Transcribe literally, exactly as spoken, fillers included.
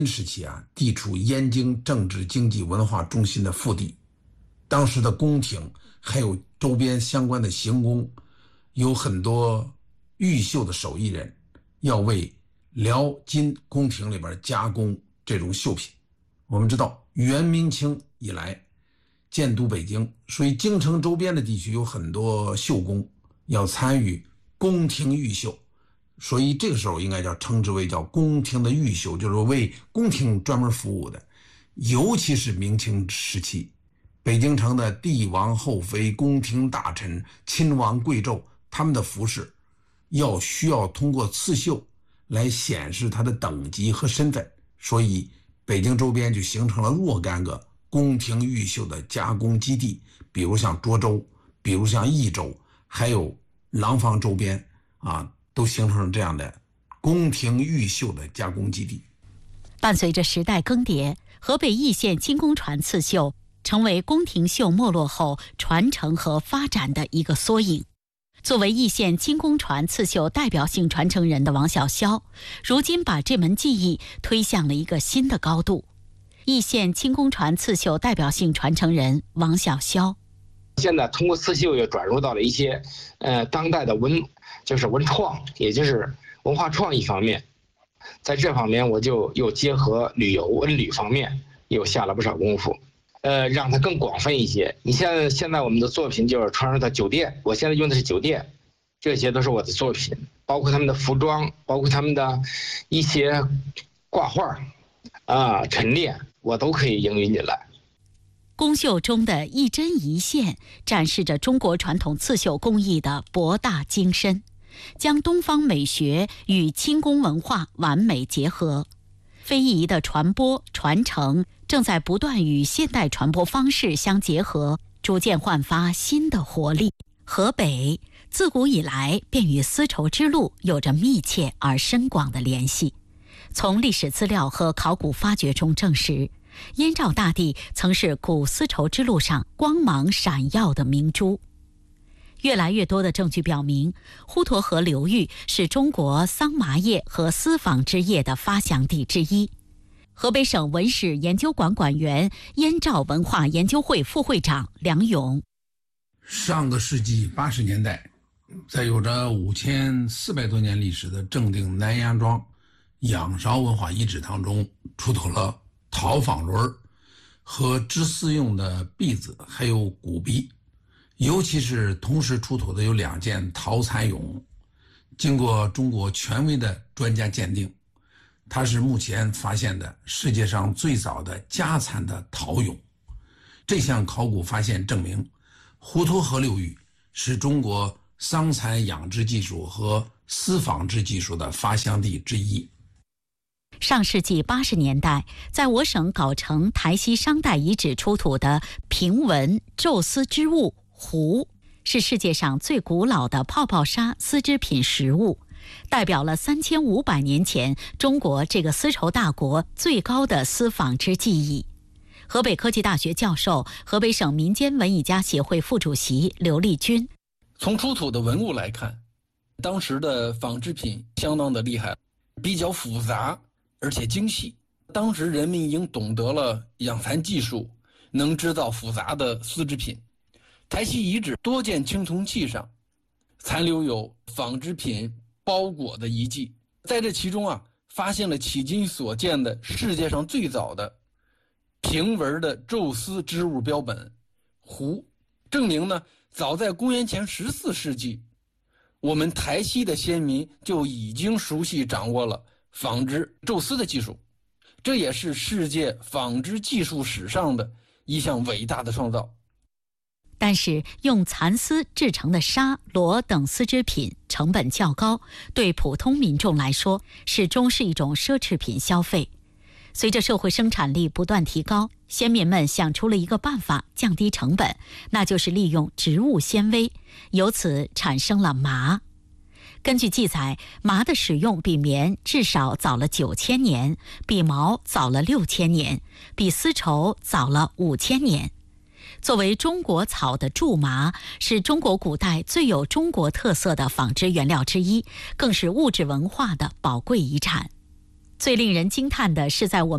时期啊，地处燕京政治经济文化中心的腹地，当时的宫廷还有周边相关的行宫，有很多玉绣的手艺人要为辽金宫廷里边加工这种绣品。我们知道元明清以来建都北京，所以京城周边的地区有很多绣工要参与宫廷御绣，所以这个时候应该叫称之为叫宫廷的御绣，就是为宫廷专门服务的。尤其是明清时期，北京城的帝王后妃、宫廷大臣、亲王贵胄，他们的服饰要需要通过刺绣来显示他的等级和身份，所以北京周边就形成了若干个宫廷御绣的加工基地，比如像涿州，比如像益州，还有廊坊周边啊，都形成了这样的宫廷御绣的加工基地。 伴随着时代更迭，河北易县金公船刺绣成为宫廷绣没落后传承和发展的一个缩影。作为易县金公船刺绣代表性传承人的王小霄，如今把这门技艺推向了一个新的高度。易县金公船刺绣代表性传承人王小霄， 现在通过刺绣又转入到了一些呃当代的文，就是文创，也就是文化创意方面。在这方面，我就又结合旅游文旅方面，又下了不少功夫。呃，让它更广泛一些。你现在现在我们的作品就是传入到酒店，我现在用的是酒店，这些都是我的作品，包括他们的服装，包括他们的一些挂画啊、陈列，我都可以应用进来。 宫绣中的一针一线，展示着中国传统刺绣工艺的博大精深，将东方美学与清宫文化完美结合。非遗的传播传承正在不断与现代传播方式相结合，逐渐焕发新的活力。河北自古以来便与丝绸之路有着密切而深广的联系。从历史资料和考古发掘中证实，燕赵大地曾是古丝绸之路上光芒闪耀的明珠。越来越多的证据表明，滹沱河流域是中国桑麻业和丝纺织业的发祥地之一。河北省文史研究馆馆员、燕赵文化研究会副会长梁勇， 上个世纪八十年代，在有着五千四百多年历史的正定南杨庄仰韶文化遗址当中，出土了陶纺轮和织丝用的篦子，还有骨屄。尤其是同时出土的有两件陶蚕俑，经过中国权威的专家鉴定，它是目前发现的世界上最早的家蚕的陶俑。这项考古发现证明，滹沱河流域是中国桑蚕养殖技术和丝纺织技术的发祥地之一。 上世纪八十年代，在我省藁城台西商代遗址出土的平纹宙丝织物壶，是世界上最古老的泡泡纱丝织品实物，代表了三千五百年前中国这个丝绸大国最高的丝纺织技艺。河北科技大学教授、河北省民间文艺家协会副主席刘立军， 从出土的文物来看，当时的纺织品相当的厉害，比较复杂而且精细。当时人们已经懂得了养蚕技术，能制造复杂的丝织品。台西遗址多件青铜器上残留有纺织品包裹的遗迹，在这其中啊，发现了迄今所见的世界上最早的平纹的宙丝织物标本壶，证明呢，早在公元前十四世纪，我们台西的先民就已经熟悉掌握了纺织宙丝的技术，这也是世界纺织技术史上的一项伟大的创造。 但是用蚕丝制成的纱、罗等丝织品成本较高，对普通民众来说始终是一种奢侈品消费。随着社会生产力不断提高，先民们想出了一个办法降低成本，那就是利用植物纤维，由此产生了麻。根据记载，麻的使用比棉至少早了九千年，比毛早了六千年，比丝绸早了五千年。作为中国草的苎麻，是中国古代最有中国特色的纺织原料之一，更是物质文化的宝贵遗产。最令人惊叹的是，在我们